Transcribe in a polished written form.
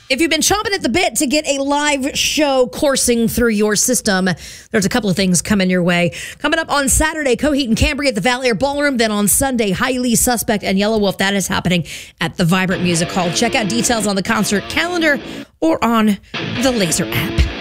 If you've been chomping at the bit to get a live show coursing through your system, there's a couple of things coming your way. Coming up on Saturday, Coheed and Cambria at the Valley Air Ballroom. Then on Sunday, Highly Suspect and Yellow Wolf. That is happening at the Vibrant Music Hall. Check out details on the concert calendar or on the Laser app.